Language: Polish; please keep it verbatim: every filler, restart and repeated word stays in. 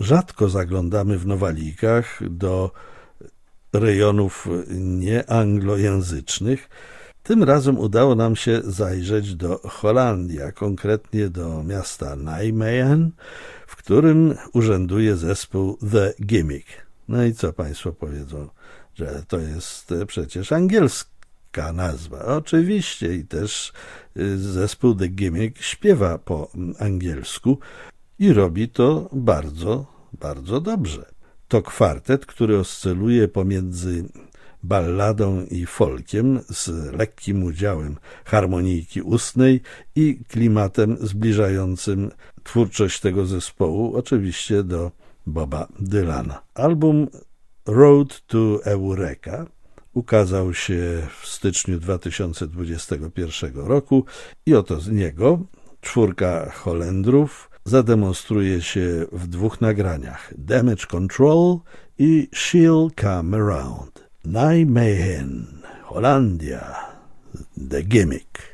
rzadko zaglądamy w Nowalijkach do rejonów nieanglojęzycznych. Tym razem udało nam się zajrzeć do Holandii, a konkretnie do miasta Nijmegen, w którym urzęduje zespół The Gimmick. No i co Państwo powiedzą, że to jest przecież angielska nazwa. Oczywiście i też zespół The Gimmick śpiewa po angielsku i robi to bardzo, bardzo dobrze. To kwartet, który oscyluje pomiędzy balladą i folkiem z lekkim udziałem harmonijki ustnej i klimatem zbliżającym twórczość tego zespołu oczywiście do Boba Dylana. Album Road to Eureka ukazał się w styczniu dwa tysiące dwudziestego pierwszego roku i oto z niego czwórka Holendrów zademonstruje się w dwóch nagraniach: Damage Control i She'll Come Around. Nijmegen, Holandia, The Gimmick.